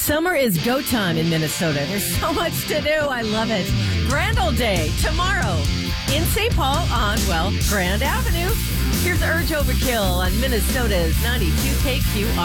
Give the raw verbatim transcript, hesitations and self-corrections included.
Summer is go time in Minnesota. There's so much to do. I love it. Grand Old Day tomorrow in Saint Paul on, well, Grand Avenue. Here's Urge Overkill on Minnesota's ninety-two K Q R.